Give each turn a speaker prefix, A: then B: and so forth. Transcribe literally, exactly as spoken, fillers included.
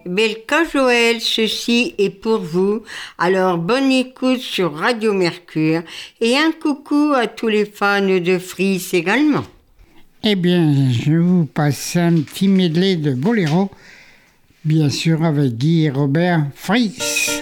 A: Belka Joël, ceci est pour vous. Alors bonne écoute sur Radio Mercure et un coucou à tous les fans de Fris également.
B: Eh bien, je vous passe un petit medley de boléro, bien sûr avec Guy et Robert Fris.